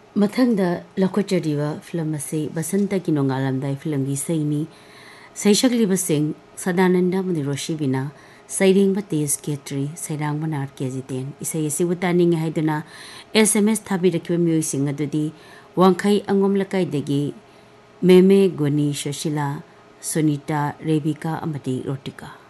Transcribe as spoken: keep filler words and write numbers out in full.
मथंगदा लखोचरीवा film असे बसंत की नोंगालमदाई film की सईनी सैशकलीब सिंह सदानंद मनि रोशीबिना सैरिंग तेज केट्री सैरांग नाट केजितेन इसे इसे तानिंग हाइदुना एसएमएस थाबिरकिब म्यूजिक अदुदी वांखै अंगोम लकाइदगी मेमे गोनी शशिला सुनीता रेबिका अमदी रोटिका।